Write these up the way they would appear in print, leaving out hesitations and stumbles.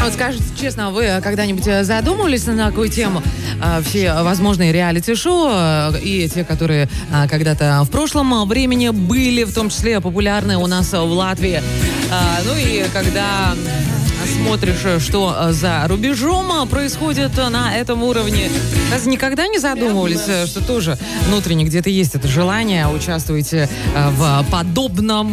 Вот скажите честно, вы когда-нибудь задумывались на какую тему? Все возможные реалити-шоу и те, которые когда-то в прошлом времени были, в том числе популярны у нас в Латвии. Ну и когда смотришь, что за рубежом происходит на этом уровне, разве никогда не задумывались, что тоже внутренне где-то есть это желание участвовать в подобном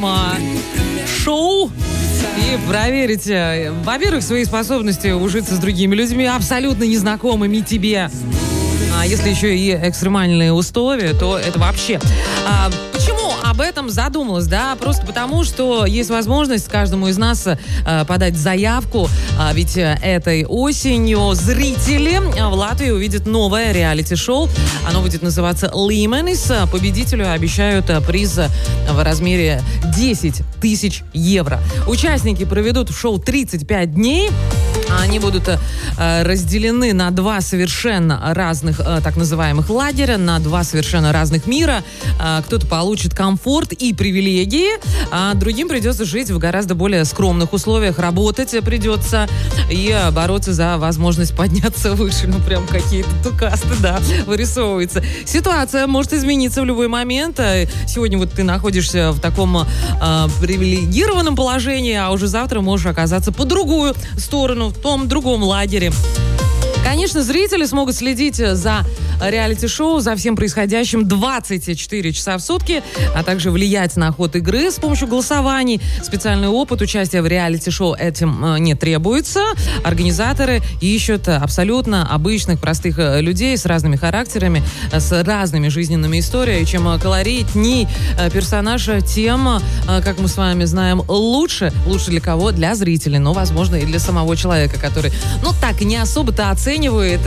шоу и проверить, во-первых, свои способности ужиться с другими людьми, абсолютно незнакомыми тебе. А если еще и экстремальные условия, то это вообще... Почему об этом задумалась? Да, просто потому, что есть возможность каждому из нас подать заявку. Ведь этой осенью зрители в Латвии увидят новое реалити-шоу. Оно будет называться «Līmenis». Победителю обещают приз в размере 10 тысяч евро. Участники проведут в шоу 35 дней. Они будут разделены на два совершенно разных, так называемых, лагеря, на два совершенно разных мира. Кто-то получит комфорт и привилегии, а другим придется жить в гораздо более скромных условиях, работать придется и бороться за возможность подняться выше. Ну, прям какие-то касты, да, вырисовываются. Ситуация может измениться в любой момент. Сегодня вот ты находишься в таком привилегированном положении, а уже завтра можешь оказаться по другую сторону, в том другом лагере. Конечно, зрители смогут следить за реалити-шоу, за всем происходящим 24 часа в сутки, а также влиять на ход игры с помощью голосований. Специальный опыт участия в реалити-шоу этим не требуется. Организаторы ищут абсолютно обычных, простых людей с разными характерами, с разными жизненными историями. Чем колоритней персонаж, тем, как мы с вами знаем, лучше. Лучше для кого? Для зрителей, но, возможно, и для самого человека, который, ну, так не особо-то оценивает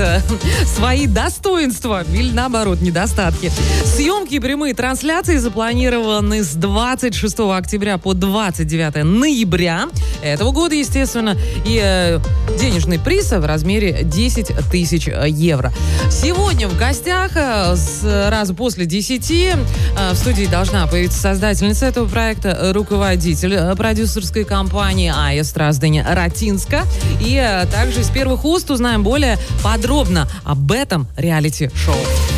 свои достоинства или, наоборот, недостатки. Съемки и прямые трансляции запланированы с 26 октября по 29 ноября этого года, естественно, и денежный приз в размере 10 тысяч евро. Сегодня в гостях сразу после 10 в студии должна появиться создательница этого проекта, руководитель продюсерской компании Аja Strazdene-Ratinska. И также из первых уст узнаем более подробно об этом реалити-шоу.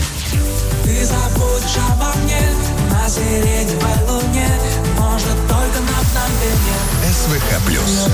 Ты забудешь обо мне на сиреневой луне, может, только на мгновение. СВХ+.